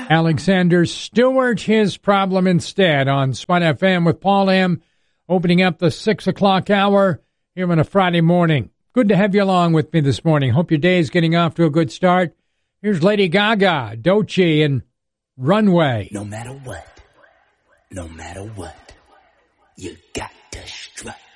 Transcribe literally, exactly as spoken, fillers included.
Alexander Stewart, His Problem Instead on Spot F M with Paul M. Opening up the six o'clock hour here on a Friday morning. Good to have you along with me this morning. Hope your day is getting off to a good start. Here's Lady Gaga, Doechii, and Runway. No matter what, no matter what, you got to strut.